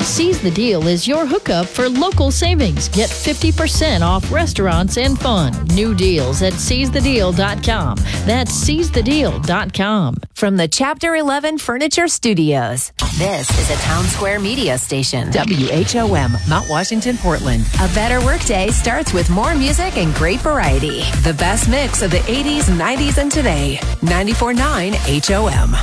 Seize the Deal is your hookup for local savings. Get 50% off restaurants and fun. New deals at seizethedeal.com. That's seizethedeal.com. From the Chapter 11 Furniture Studios, this is a Town Square media station. WHOM, Mount Washington, Portland. A better workday starts with more music and great variety. The best mix of the 80s, 90s, and today. 94.9 HOM.